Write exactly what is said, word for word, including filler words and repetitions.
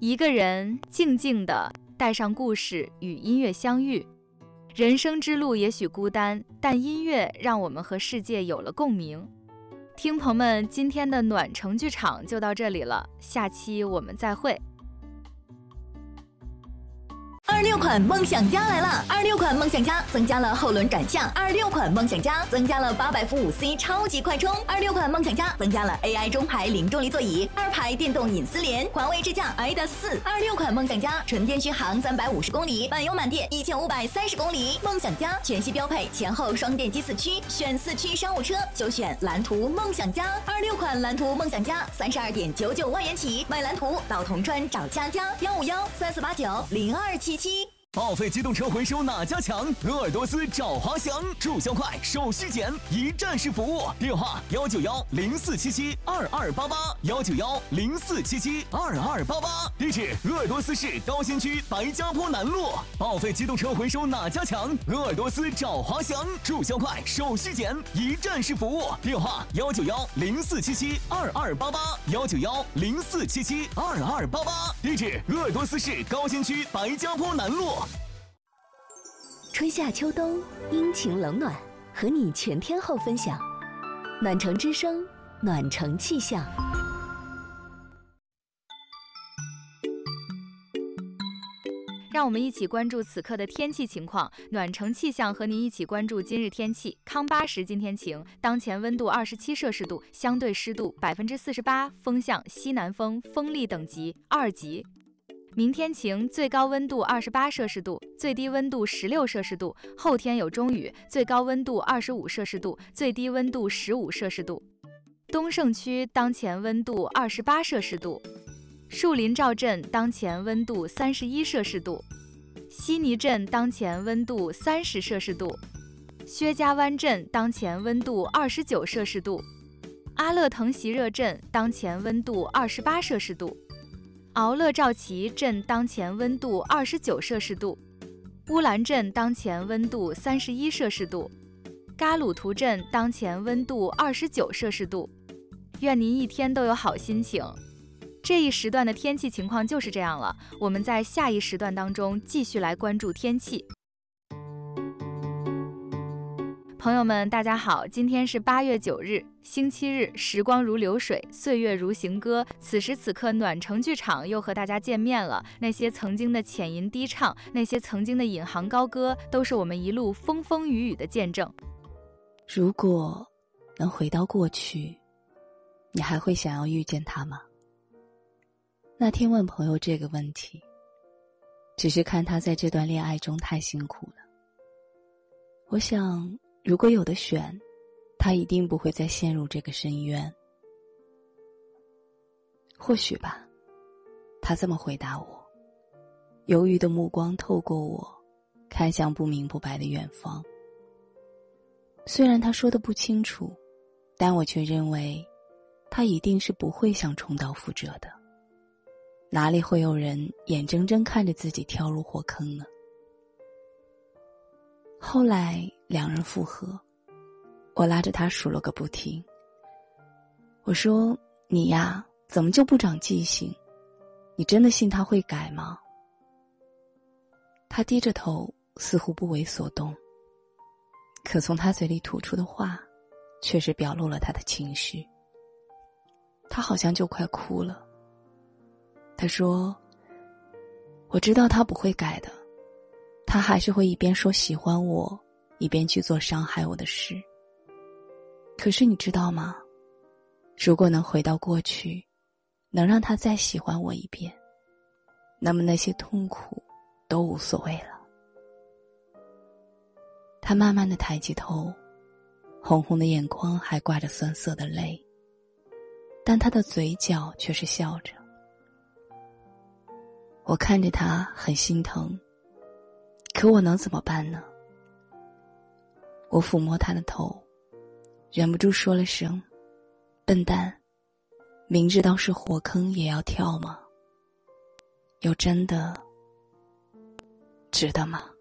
一个人静静地带上故事与音乐相遇，人生之路也许孤单，但音乐让我们和世界有了共鸣。听朋们，今天的暖城剧场就到这里了，下期我们再会。 二六款梦想家来了！二六款梦想家增加了后轮转向，二六款梦想家增加了八百伏五 C 超级快充，二六款梦想家增加了 A I 中排零重力座椅，二排电动隐私联，环卫智驾 I D A S 四。二六款梦想家纯电续航三百五十公里，满油满电一千五百三十公里。梦想家全系标配前后双电机四驱，选四驱商务车就选蓝图梦想家。二六款蓝图梦想家三十二点九九万元起，买蓝图到铜川找佳佳幺五幺三四八九零二七七。 报废机动车回收哪家强？鄂尔多斯找华翔，注销快，手续简，一站式服务。电话幺九幺零四七七二二八八幺九幺零四七七二二八八。地址：鄂尔多斯市高新区白家坡南路。报废机动车回收哪家强？鄂尔多斯找华翔，注销快，手续简，一站式服务。电话幺九幺零四七七二二八八幺九幺零四七七二二八八。地址：鄂尔多斯市高新区白家坡南路。 春夏秋冬，阴晴冷暖，和你全天候分享。暖城之声，暖城气象。 让我们一起关注此刻的天气情况。暖城气象和您一起关注今日天气。康巴什今天晴，当前温度二十七摄氏度，相对湿度百分之四十八，风向西南风，风力等级二级。明天晴，最高温度二十八摄氏度，最低温度十六摄氏度。后天有中雨，最高温度二十五摄氏度，最低温度十五摄氏度。东胜区当前温度二十八摄氏度，树林赵镇当前温度三十一摄氏度，悉尼镇当前温度三十摄氏度，薛家湾镇当前温度二十九摄氏度，阿勒腾席热镇当前温度二十八摄氏度。敖勒赵旗镇当前温度二十九摄氏度，乌兰镇当前温度三十一摄氏度，嘎鲁图镇当前温度二十九摄氏度。愿您一天都有好心情。这一时段的天气情况就是这样了，我们在下一时段当中继续来关注天气。朋友们大家好，今天是八月九日，星期日，时光如流水，岁月如行歌。此时此刻，暖城剧场又和大家见面了。那些曾经的浅吟低唱，那些曾经的引吭高歌，都是我们一路风风雨雨的见证。 如果能回到过去，你还会想要遇见他吗？那天问朋友这个问题，只是看他在这段恋爱中太辛苦了。我想如果有的选，他一定不会再陷入这个深渊。或许吧，他这么回答我，忧郁的目光透过我，看向不明不白的远方。虽然他说的不清楚，但我却认为，他一定是不会想重蹈覆辙的。哪里会有人眼睁睁看着自己跳入火坑呢？后来两人复合，我拉着他数了个不停。我说，你呀，怎么就不长记性？你真的信他会改吗？他低着头，似乎不为所动，可从他嘴里吐出的话，确实表露了他的情绪。他好像就快哭了。他说，我知道他不会改的，他还是会一边说喜欢我，一边去做伤害我的事。可是你知道吗？如果能回到过去，能让他再喜欢我一遍，那么那些痛苦都无所谓了。他慢慢地抬起头，红红的眼眶还挂着酸涩的泪，但他的嘴角却是笑着。我看着他很心疼，可我能怎么办呢？我抚摸他的头，忍不住说了声，笨蛋，明知道是火坑也要跳吗？又真的值得吗？